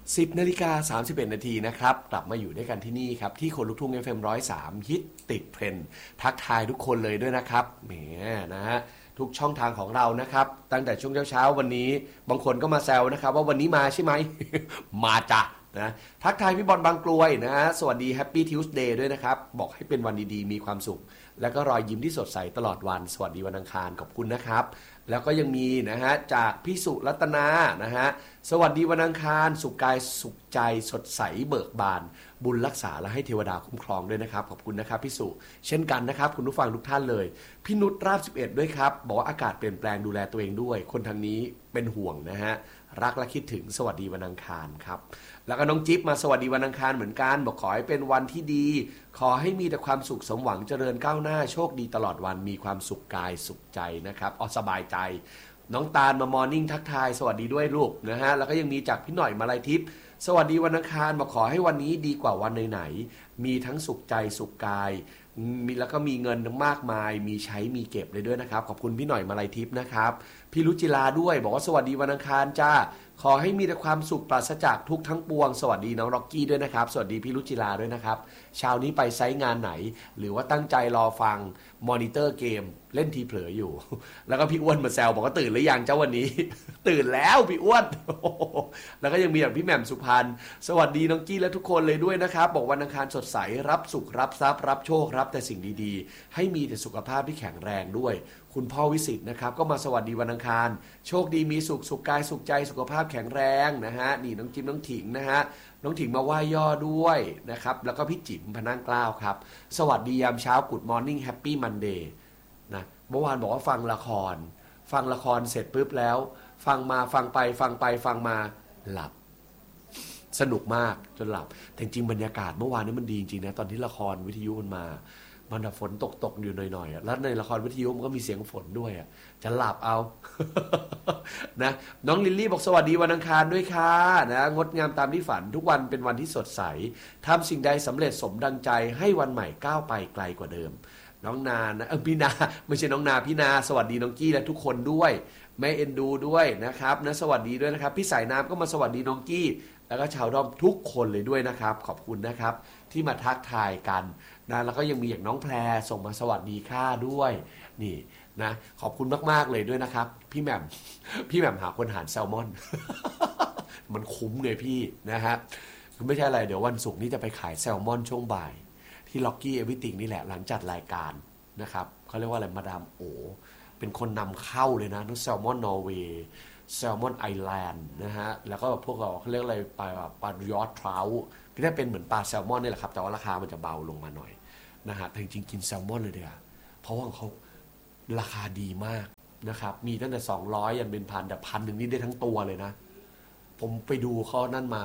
10 นาฬิกา 31 นาทีนะครับกลับมาอยู่ด้วยกันที่นี่ครับที่คนลุกทุ่ง FM 103ฮิตติดเทรนด์ทักทายทุกคนเลยด้วยนะครับแหมนะฮะทุกช่องทางของเรานะครับตั้งแต่ช่วงเช้าวันนี้บางคนก็มาแซวนะครับว่าวันนี้มาใช่ไหม มาจ้ะนะทักทายพี่บอลบางกลวยนะฮะสวัสดีแฮปปี้ทิวส์เดย์ด้วยนะครับบอกให้เป็นวันดีๆมีความสุขแล้วก็รอยยิ้มที่สดใสตลอดวันสวัสดีวันอังคารขอบคุณนะครับแล้วก็ยังมีนะฮะจากพี่สุรัตนานะฮะสวัสดีวันอังคารสุขกายสุขใจสดใสเบิกบานบุญรักษาและให้เทวดาคุ้มครองด้วยนะครับขอบคุณนะครับพี่สุเช่นกันนะครับคุณผู้ฟังทุกท่านเลยพี่นุชราบ11ด้วยครับบอกว่าอากาศเปลี่ยนแปลงดูแลตัวเองด้วยคนทางนี้เป็นห่วงนะฮะรักและคิดถึงสวัสดีวันอังคารครับแล้วก็น้องจิ๊บมาสวัสดีวันอังคารเหมือนกันบอกขอให้เป็นวันที่ดีขอให้มีแต่ความสุขสมหวังเจริญก้าวหน้าโชคดีตลอดวันมีความสุขกายสุขใจนะครับสบายใจน้องตาลมามอร์นิ่งทักทายสวัสดีด้วยลูกนะฮะแล้วก็ยังมีจากพี่หน่อยมาลัยทิพย์สวัสดีวันอังคารบอกขอให้วันนี้ดีกว่าวันไหนๆมีทั้งสุขใจสุขกายมีแล้วก็มีเงินมากมายมีใช้มีเก็บเลยด้วยนะครับขอบคุณพี่หน่อยมาลัยทิพย์นะครับพี่รุจิลาด้วยบอกว่าสวัสดีวันอังคารจ้าขอให้มีแต่ความสุขปราศจากทุกทั้งปวงสวัสดีน้องร็อกกี้ด้วยนะครับสวัสดีพี่รุจิลาด้วยนะครับเช้านี้ไปไซต์งานไหนหรือว่าตั้งใจรอฟังมอนิเตอร์เกมเล่นทีเผลออยู่แล้วก็พี่อ้วนมาแซวบอกว่าตื่นหรือยังเจ้าวันนี้ ตื่นแล้วพี่อ้วน แล้วก็ยังมีอย่างพี่แหม่มสุพรรณสวัสดีน้องกี้และทุกคนเลยด้วยนะครับบอกวันอังคารสดใสรับสุขรับทรัพย์รับโชครับแต่สิ่งดีๆให้มีแต่สุขภาพที่แข็งแรงด้วยคุณพ่อวิสิตนะครับก็มาสวัสดีวันอังคารโชคดีมีสุขสุขกายสุขใจสุขภาพแข็งแรงนะฮะนี่น้องจิมน้องถิงนะฮะน้องถิงมาไหว้ย่อด้วยนะครับแล้วก็พี่จิ๋มพนังกล้าวครับสวัสดียามเช้า Good Morning Happy Monday นะเมื่อวานบอกว่าฟังละครเสร็จปุ๊บแล้วฟังมาฟังไปฟังมาหลับสนุกมากจนหลับแต่จริงบรรยากาศเมื่อวานนี้มันดีจริงๆนะตอนที่ละครวิทยุมันมาฝนตกอยู่หน่อยๆแล้วในละครวิทยุมันก็มีเสียงฝนด้วยจะหลับเอา นะน้องลิลลี่บอกสวัสดีวันอังคารด้วยค่ะนะงดงามตามที่ฝันทุกวันเป็นวันที่สดใสทำสิ่งใดสำเร็จสมดังใจให้วันใหม่ก้าวไปไกลกว่าเดิมน้องนานะพี่นาไม่ใช่น้องนาพี่นาสวัสดีน้องกี้และทุกคนด้วยแม่เอ็นดูด้วยนะครับนะสวัสดีด้วยนะครับพี่สายน้ำก็มาสวัสดีน้องกี้แล้วก็ชาวด้อมทุกคนเลยด้วยนะครับขอบคุณนะครับที่มาทักทายกันนะแล้วก็ยังมีอย่างน้องแพรส่งมาสวัสดีค่ะด้วยนี่นะขอบคุณมากๆเลยด้วยนะครับพี่แหม่มหาคนหารแซลมอน มันคุ้มเลยพี่นะฮะไม่ใช่อะไรเดี๋ยววันศุกร์นี้จะไปขายแซลมอนช่วงบ่ายที่ล็อกกี้เอวิติงนี่แหละหลังจัดรายการนะครับเขาเรียกว่าอะไรมาดามโอเป็นคนนำเข้าเลยนะทั้งแซลมอนนอร์เวย์แซลมอนไอแลนด์นะฮะแล้วก็พวกเราเขาเรียกอะไรปลายอดทราวก็ได้เป็นเหมือนปลาแซลมอนนี่แหละครับแต่ว่าราคามันจะเบาลงมาหน่อยนะฮะแต่จริงๆกินแซลมอนเลยเดียวเพราะว่าเขาราคาดีมากนะครับมีตั้งแต่200ยันเป็นพันแต่1,000นี่ได้ทั้งตัวเลยนะผมไปดูเขานั่นมา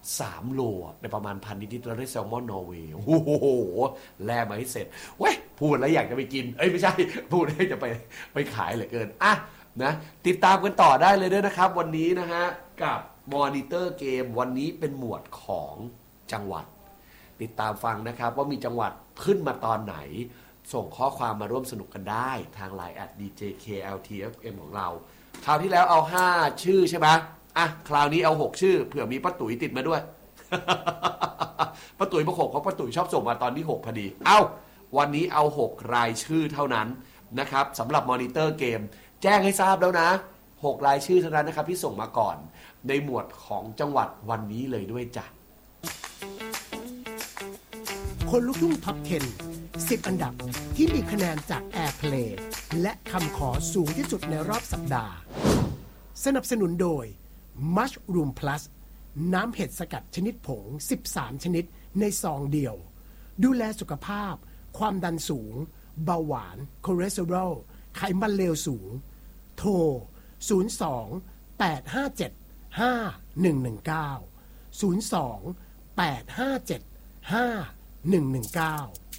3 โลในประมาณ1,000นิดๆแล้วได้แซลมอนนอร์เวย์โอ้โหแล่มาให้เสร็จเว้ยพูดแล้วอยากจะไปกินไม่ใช่พูดให้จะไปขายเหลือเกินอ่ะนะติดตามกันต่อได้เลยด้วยนะครับวันนี้นะฮะกับมอนิเตอร์เกมวันนี้เป็นหมวดของจังหวัดติดตามฟังนะครับว่ามีจังหวัดขึ้นมาตอนไหนส่งข้อความมาร่วมสนุกกันได้ทาง LINE @djkltfm ของเราคราวที่แล้วเอา5ชื่อใช่ไหมอ่ะคราวนี้เอา6ชื่อเผื่อมีป้าตุ๋ยติดมาด้วย ป้าตุ๋ยมา6เพราะป้าตุ๋ยชอบส่งมาตอนที่6พอดีวันนี้เอา6รายชื่อเท่านั้นนะครับสำหรับมอนิเตอร์เกมแจ้งให้ทราบแล้วนะ6รายชื่อเท่านั้นนะครับที่ส่งมาก่อนในหมวดของจังหวัดวันนี้เลยด้วยจ้ะคนลุกทุ่งท็อป 10 10 อันดับที่มีคะแนนจาก Airplay และคำขอสูงที่สุดในรอบสัปดาห์สนับสนุนโดย Mushroom Plus น้ำเห็ดสกัดชนิดผง13ชนิดในซองเดียวดูแลสุขภาพความดันสูงเบาหวานคอเลสเตอรอลไขมันเลวสูงโทร02 857 5119 02 857 5119